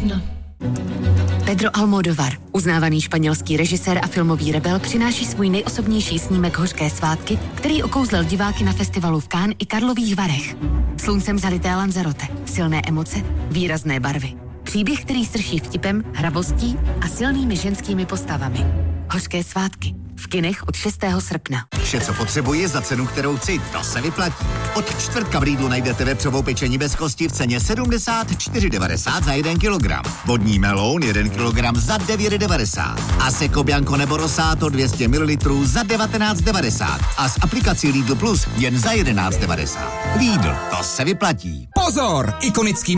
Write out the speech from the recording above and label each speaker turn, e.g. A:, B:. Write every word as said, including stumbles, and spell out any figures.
A: jedno.
B: Pedro Almodóvar, uznávaný španělský režisér a filmový rebel, přináší svůj nejosobnější snímek Hořké svátky, který okouzlil diváky na festivalu v Cannes i Karlových Varech. Sluncem zalité Lanzarote, silné emoce, výrazné barvy. Příběh, který strší vtipem, hravostí a silnými ženskými postavami. Hořké svátky. V kinech od šestého srpna.
C: Vše, co potřebuji za cenu, kterou chci, to se vyplatí. Od čtvrtka v Lidlu najdete vepřovou pečení bez kosti v ceně sedmdesát čtyři devadesát za jeden kilogram. Vodní meloun jeden kilogram za devět devadesát. A Seco Bianco nebo Rosato dvě stě mililitrů za devatenáct devadesát. A s aplikací Lidl Plus jen za jedenáct devadesát. Lidl, to se vyplatí.
D: Pozor! Ikonický